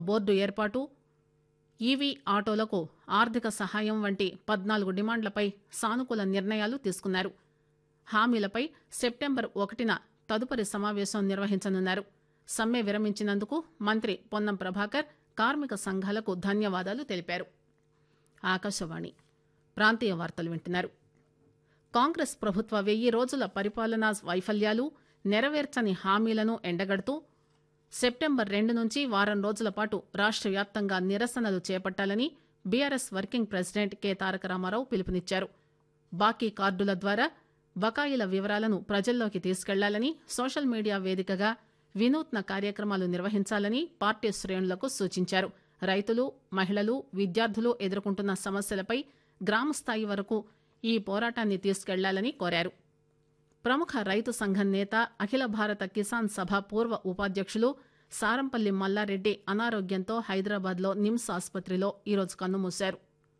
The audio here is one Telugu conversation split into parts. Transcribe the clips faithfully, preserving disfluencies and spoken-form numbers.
బోర్డు ఏర్పాటు, ఈవీ ఆటోలకు ఆర్థిక సహాయం వంటి పద్నాలుగు డిమాండ్లపై సానుకూల నిర్ణయాలు తీసుకున్నారు. హామీలపై సెప్టెంబర్ ఒకటిన తదుపరి సమావేశం నిర్వహించనున్నారు. సమ్మె విరమించినందుకు మంత్రి పొన్నం ప్రభాకర్ కార్మిక సంఘాలకు ధన్యవాదాలు తెలిపారు. ఆకాశవాణి ప్రాంతీయ వార్తలు వింటున్నారు. కాంగ్రెస్ ప్రభుత్వ వెయ్యి రోజుల పరిపాలనా వైఫల్యాలు, నెరవేర్చని హామీలను ఎండగడుతూ సెప్టెంబర్ రెండు నుంచి వారం రోజుల పాటు రాష్ట్ర వ్యాప్తంగా నిరసనలు చేపట్టాలని బీఆర్ఎస్ వర్కింగ్ ప్రెసిడెంట్ కె తారక రామారావు పిలుపునిచ్చారు. బాకీ కార్డుల ద్వారా బకాయిల వివరాలను ప్రజల్లోకి తీసుకెళ్లాలని, సోషల్ మీడియా వేదికగా వినూత్న కార్యక్రమాలు నిర్వహించాలని పార్టీ శ్రేణులకు సూచించారు. రైతులు, మహిళలు, విద్యార్థులు ఎదుర్కొంటున్న సమస్యలపై గ్రామస్థాయి వరకు ఈ పోరాటాన్ని తీసుకెళ్లాలని కోరారు. ప్రముఖ రైతు సంఘం నేత, అఖిల భారత కిసాన్ సభ పూర్వ ఉపాధ్యక్షులు సారంపల్లి మల్లారెడ్డి అనారోగ్యంతో హైదరాబాద్లో నిమ్స్ ఆసుపత్రిలో ఈరోజు కన్నుమూశారు.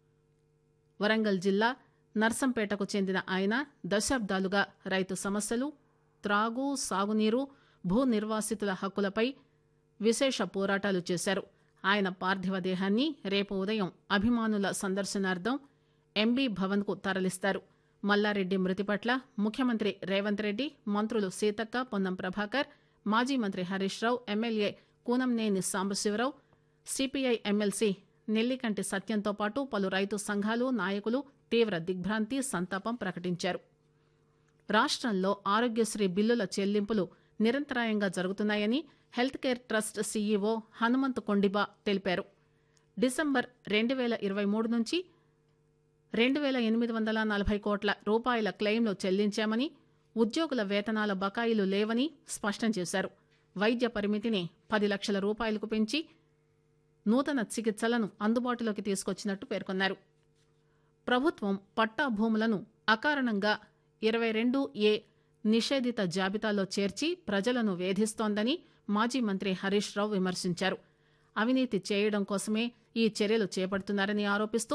వరంగల్ జిల్లా నర్సంపేటకు చెందిన ఆయన దశాబ్దాలుగా రైతు సమస్యలు, త్రాగు, సాగునీరు, భూ నిర్వాసితుల హక్కులపై విశేష పోరాటాలు చేశారు. ఆయన పార్థివ దేహాన్ని రేపు ఉదయం అభిమానుల సందర్శనార్థం ఎంబీ భవన్కు తరలిస్తారు. మల్లారెడ్డి మృతి పట్ల ముఖ్యమంత్రి రేవంత్ రెడ్డి, మంత్రులు సీతక్క, పొన్నం ప్రభాకర్, మాజీ మంత్రి Harish Rao, MLA Kunamneni Sambasivarao, CPI MLC Nellikanti సత్యంతో పాటు పలు రైతు సంఘాలు, నాయకులు తీవ్ర దిగ్భ్రాంతి, సంతాపం ప్రకటించారు. రాష్ట్రంలో ఆరోగ్యశ్రీ బిల్లుల చెల్లింపులు నిరంతరాయంగా జరుగుతున్నాయని health care trust CEO Hanumanth Kondiba తెలిపారు. డిసెంబర్ రెండు వేల ఇరవై మూడు నుంచి రెండు వేల ఎనిమిది వందల నలభై కోట్ల రూపాయల క్లెయిమ్లు చెల్లించామని, ఉద్యోగుల వేతనాల బకాయిలు లేవని స్పష్టం చేశారు. వైద్య పరిమితిని పది లక్షల రూపాయలకు పెంచి నూతన చికిత్సలను అందుబాటులోకి తీసుకొచ్చినట్టు పేర్కొన్నారు. ప్రభుత్వం పట్టా భూములను అకారణంగా ఇరవై రెండు ఏ నిషేధిత జాబితాలో చేర్చి ప్రజలను వేధిస్తోందని మాజీ మంత్రి హరీష్ రావు విమర్శించారు. అవినీతి చేయడం కోసమే ఈ చర్యలు చేపడుతున్నారని ఆరోపిస్తూ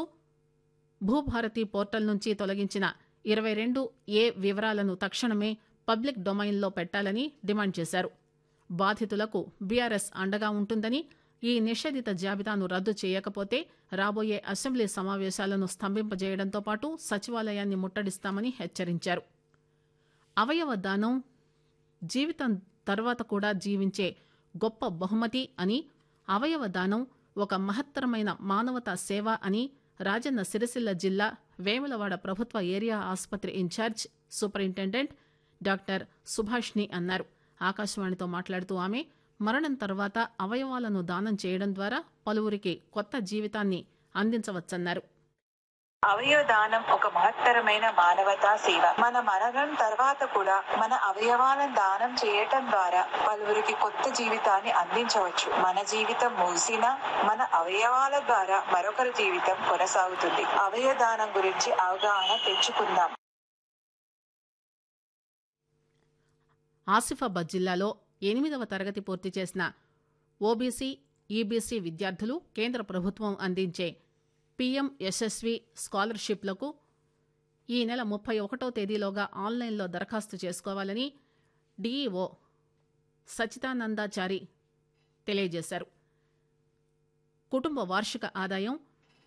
భూభారతి పోర్టల్ నుంచి తొలగించిన ఇరవై రెండు ఏ వివరాలను తక్షణమే పబ్లిక్ డొమైన్లో పెట్టాలని డిమాండ్ చేశారు. బాధితులకు బీఆర్ఎస్ అండగా ఉంటుందని, ఈ నిషేధిత జాబితాను రద్దు చేయకపోతే రాబోయే అసెంబ్లీ సమావేశాలను స్తంభింపజేయడంతో పాటు సచివాలయాన్ని ముట్టడిస్తామని హెచ్చరించారు. అవయవ దానం జీవితం తర్వాత కూడా జీవించే గొప్ప బహుమతి అని, అవయవ దానం ఒక మహత్తరమైన మానవతా సేవ అని రాజన్న సిరిసిల్ల జిల్లా వేములవాడ ప్రభుత్వ ఏరియా ఆసుపత్రి ఇన్ఛార్జ్ సూపరింటెండెంట్ డాక్టర్ సుభాష్ని అన్నారు. ఆకాశవాణితో మాట్లాడుతూ ఆమె మరణం తర్వాత అవయవాలను దానం చేయడం ద్వారా పలువురికి కొత్త జీవితాన్ని అందించవచ్చన్నారు. అవయవ దానం ఒక మహత్తరమైన మానవతా సేవ. మన మరణం తర్వాత కూడా మన అవయవాలను దానం చేయటం ద్వారా పలువురికి కొత్త జీవితాన్ని అందించవచ్చు. మన జీవితం ముగిసినా మన అవయవాల ద్వారా మరొకరి జీవితం కొనసాగుతుంది. అవయవ దానం గురించి అవగాహన తెచ్చుకుందాం. ఆసిఫాబాద్ జిల్లాలో ఎనిమిదవ తరగతి పూర్తి చేసిన ఓబీసీ, ఈబీసీ విద్యార్థులు కేంద్ర ప్రభుత్వం అందించే పీఎం యశస్వి స్కాలర్షిప్లకు ఈ నెల ముప్పై ఒకటో తేదీలోగా ఆన్లైన్లో దరఖాస్తు చేసుకోవాలని డీఈఓ సచితానందాచారి తెలియజేశారు. కుటుంబ వార్షిక ఆదాయం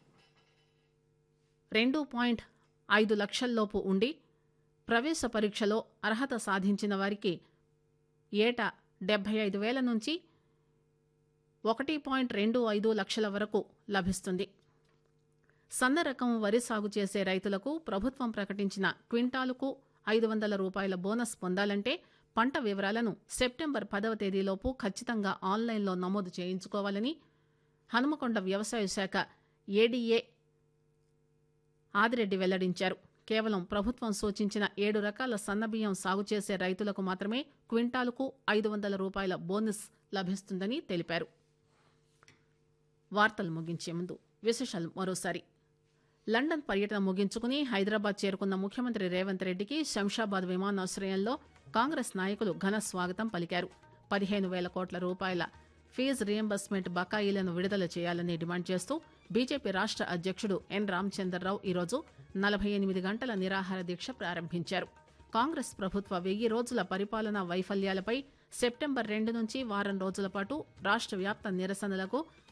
రెండు పాయింట్ ఐదు లక్షల్లోపు ఉండి ప్రవేశ పరీక్షలో అర్హత సాధించిన వారికి ఏటా డెబ్బై ఐదు వేల నుంచి ఒకటి పాయింట్ రెండు ఐదు లక్షల వరకు లభిస్తుంది. సన్న రకం వరి సాగు చేసే రైతులకు ప్రభుత్వం ప్రకటించిన క్వింటాలుకు ఐదు వందల రూపాయల బోనస్ పొందాలంటే పంట వివరాలను సెప్టెంబర్ పదవ తేదీలోపు ఖచ్చితంగా ఆన్లైన్లో నమోదు చేయించుకోవాలని హనుమకొండ వ్యవసాయ శాఖ ఏడీఏ ఆదిరెడ్డి వెల్లడించారు. కేవలం ప్రభుత్వం సూచించిన ఏడు రకాల సన్నబియ్యం సాగు చేసే రైతులకు మాత్రమే క్వింటాలుకు ఐదు వందల రూపాయల బోనస్ లభిస్తుందని తెలిపారు. వార్తలు ముగించే ముందు విశేషాలు మరోసారి. లండన్ పర్యటన ముగించుకుని హైదరాబాద్ చేరుకున్న ముఖ్యమంత్రి రేవంత్ రెడ్డికి శంషాబాద్ విమానాశ్రయంలో కాంగ్రెస్ నాయకులు ఘన స్వాగతం పలికారు. పదిహేను వేల కోట్ల రూపాయల ఫీజు రియంబర్స్మెంట్ బకాయిలను విడుదల చేయాలని డిమాండ్ చేస్తూ బీజేపీ రాష్ట్ర అధ్యక్షుడు ఎన్ రామచంద్రరావు ఈరోజు నలభై ఎనిమిది గంటల నిరాహార దీక్ష ప్రారంభించారు. కాంగ్రెస్ ప్రభుత్వ వెయ్యి రోజుల పరిపాలనా వైఫల్యాలపై సెప్టెంబర్ రెండు నుంచి వారం రోజుల పాటు రాష్ట్ర వ్యాప్త నిరసనలకు